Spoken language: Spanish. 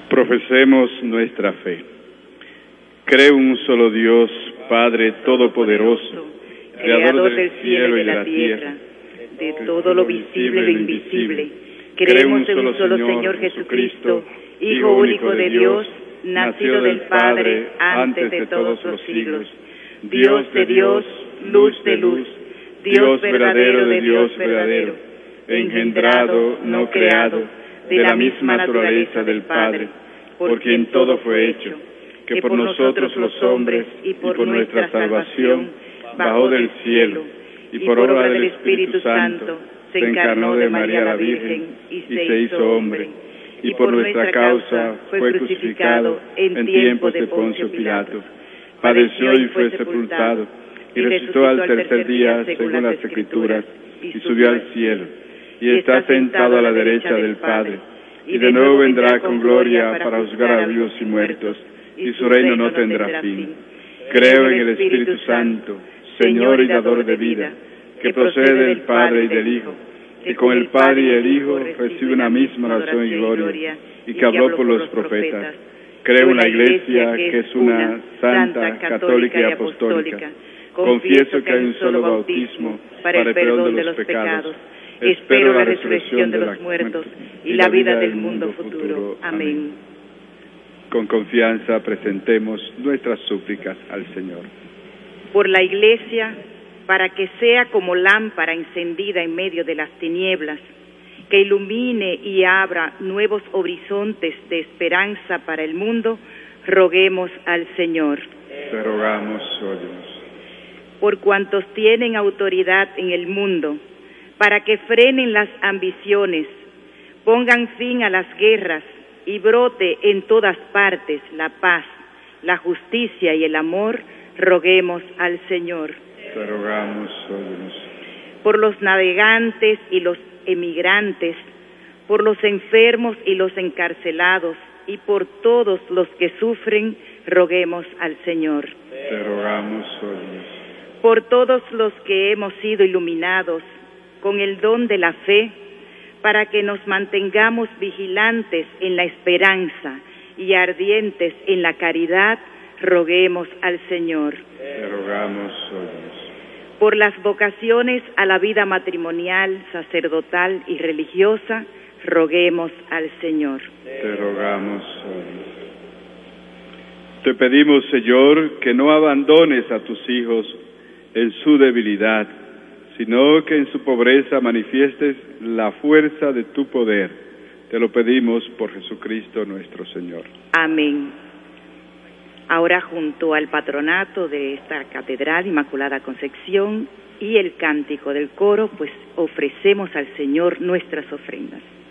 Profesemos nuestra fe. Creo en un solo Dios, Padre Todopoderoso, Creador del cielo y de la tierra, de todo lo visible y lo invisible. Creemos en un solo Señor Jesucristo, Hijo único de Dios, nacido del Padre antes de todos los siglos, Dios de Dios, luz de luz, Dios verdadero de Dios verdadero, engendrado, no creado, de la misma naturaleza del Padre, por quien todo fue hecho, que por nosotros los hombres y por nuestra salvación bajó del cielo, y por obra del Espíritu Santo se encarnó de María la Virgen y se hizo hombre, y por nuestra causa fue crucificado en tiempos de Poncio Pilato, padeció y fue sepultado, y resucitó al tercer día según las Escrituras, y subió al cielo, y está sentado a la derecha del Padre, y de nuevo vendrá con gloria para juzgar a vivos y muertos, y su reino no tendrá fin. Creo en el Espíritu Santo, Señor y dador de vida, que procede del Padre y del Hijo, que con el Padre y el Hijo recibe una misma oración y gloria, y que habló por los profetas. Creo en la Iglesia, que es una santa, católica y apostólica. Confieso que hay un solo bautismo para el perdón de los pecados. Espero la resurrección de los muertos y la vida del mundo futuro. Amén. Con confianza presentemos nuestras súplicas al Señor. Por la Iglesia, para que sea como lámpara encendida en medio de las tinieblas, que ilumine y abra nuevos horizontes de esperanza para el mundo, roguemos al Señor. Te rogamos, óyenos. Por cuantos tienen autoridad en el mundo, para que frenen las ambiciones, pongan fin a las guerras y brote en todas partes la paz, la justicia y el amor, roguemos al Señor. Te rogamos, óyenos. Por los navegantes y los emigrantes, por los enfermos y los encarcelados, y por todos los que sufren, roguemos al Señor. Te rogamos, óyenos. Por todos los que hemos sido iluminados con el don de la fe, para que nos mantengamos vigilantes en la esperanza y ardientes en la caridad, roguemos al Señor. Te rogamos, óyenos. Por las vocaciones a la vida matrimonial, sacerdotal y religiosa, roguemos al Señor. Te rogamos, óyenos. Te pedimos, Señor, que no abandones a tus hijos en su debilidad, sino que en su pobreza manifiestes la fuerza de tu poder. Te lo pedimos por Jesucristo nuestro Señor. Amén. Ahora, junto al patronato de esta Catedral Inmaculada Concepción y el cántico del coro, pues ofrecemos al Señor nuestras ofrendas.